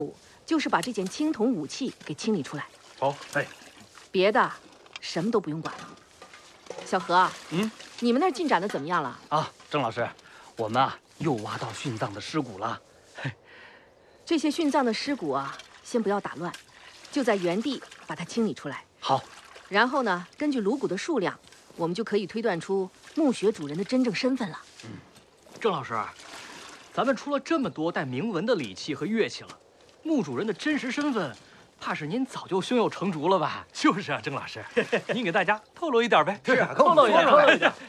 就是把这件青铜武器给清理出来。 好，哎， 别的什么都不用管了。小何，你们那儿进展的怎么样了？ 啊，郑老师，我们又挖到殉葬的尸骨了。 这些殉葬的尸骨先不要打乱，就在原地把它清理出来。 好。 然后呢，根据颅骨的数量，我们就可以推断出墓穴主人的真正身份了。 郑老师，咱们出了这么多带铭文的礼器和乐器了，墓主人的真实身份，怕是您早就胸有成竹了吧？ 就是啊，郑老师，您给大家透露一点呗。 是啊， 透露一点，透露一点。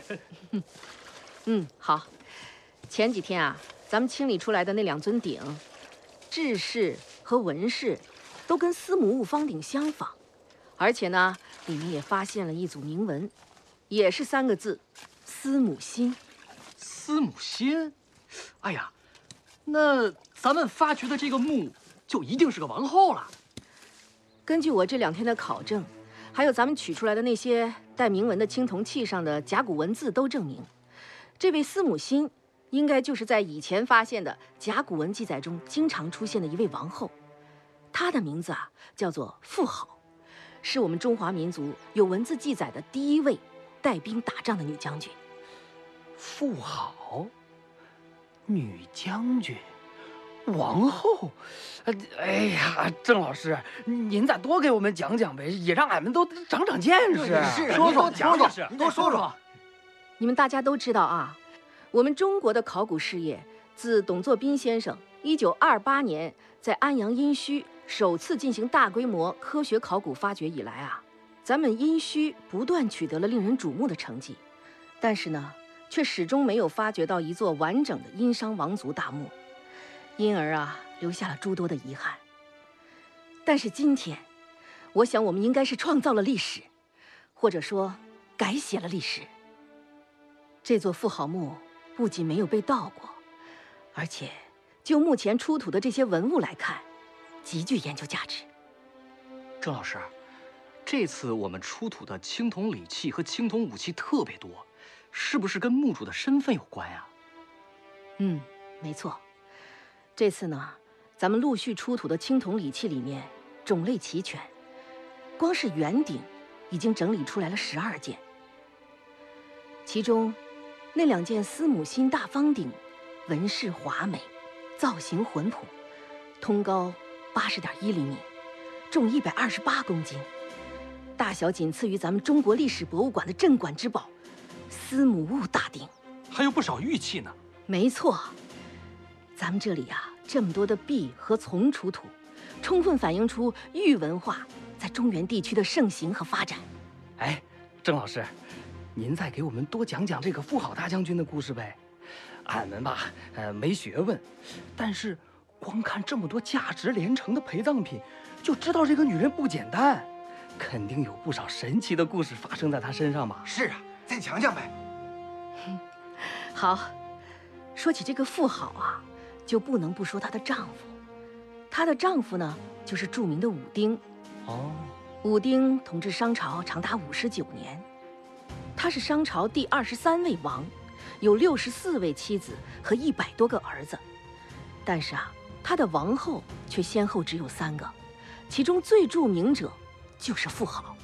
好。前几天咱们清理出来的那2尊鼎，制式和纹饰都跟司母戊方鼎相仿。而且呢，里面也发现了一组铭文，也是3个字：司母心。 司母心？哎呀，那咱们发掘的这个墓就一定是个王后了。 根据我这2天的考证，还有咱们取出来的那些带铭文的青铜器上的甲骨文字都证明，这位司母心应该就是在以前发现的甲骨文记载中经常出现的一位王后。她的名字叫做妇好。是我们中华民族有文字记载的第1位带兵打仗的女将军。 妇好，女将军，王后。哎呀，郑老师，您再多给我们讲讲呗，也让俺们都长长见识。 是， 说说， 讲讲，你多说说。 你们大家都知道我们中国的考古事业自董作宾先生1928年在安阳殷墟首次进行大规模科学考古发掘以来咱们殷墟不断取得了令人瞩目的成绩，但是呢，却始终没有发掘到一座完整的殷商王族大墓，因而留下了诸多的遗憾。但是今天，我想我们应该是创造了历史，或者说改写了历史。这座妇好墓不仅没有被盗过，而且就目前出土的这些文物来看，极具研究价值。 郑老师，这次我们出土的青铜礼器和青铜武器特别多，是不是跟墓主的身份有关呀？ 没错。这次呢，咱们陆续出土的青铜礼器里面种类齐全，光是圆鼎已经整理出来了12件，其中那2件司母心大方鼎，纹饰华美，造型浑朴，通高80.1厘米，重128公斤，大小仅次于咱们中国历史博物馆的镇馆之宝司母戊大鼎。 还有不少玉器呢。 没错，咱们这里这么多的璧和琮出土，充分反映出玉文化在中原地区的盛行和发展。 哎，郑老师，您再给我们多讲讲这个妇好大将军的故事呗。俺们没学问，但是光看这么多价值连城的陪葬品，就知道这个女人不简单，肯定有不少神奇的故事发生在她身上吧？ 是啊，再讲讲呗。 好，说起这个妇好就不能不说她的丈夫。她的丈夫呢，就是著名的武丁。武丁统治商朝长达59年，他是商朝第23位王，有64位妻子和100多个儿子。但是他的王后却先后只有3个，其中最著名者就是妇好。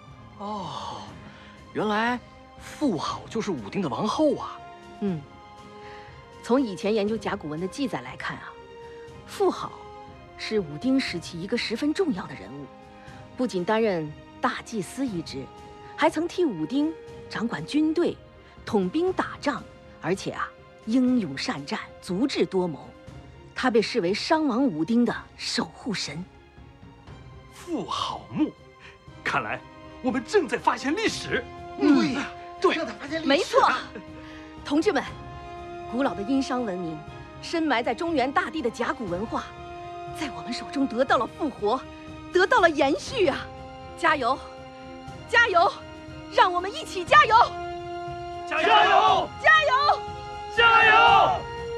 原来妇好就是武丁的王后啊。 从以前研究甲骨文的记载来看妇好是武丁时期一个十分重要的人物，不仅担任大祭司一职，还曾替武丁掌管军队，统兵打仗，而且英勇善战，足智多谋。他被视为商王武丁的守护神。 妇好墓，看来我们正在发现历史。 对呀， 对， 正在发现历史。 没错，同志们，古老的殷商文明，深埋在中原大地的甲骨文化，在我们手中得到了复活，得到了延续加油，加油！让我们一起加油！ 加油！ 加油！ 加油！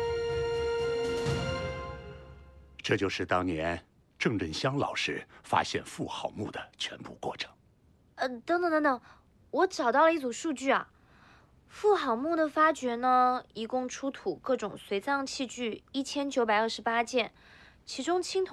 这就是当年郑振香老师发现妇好墓的全部过程。 等等，我找到了一组数据妇好墓的发掘呢，一共出土各种随葬器具1928件， 其中青铜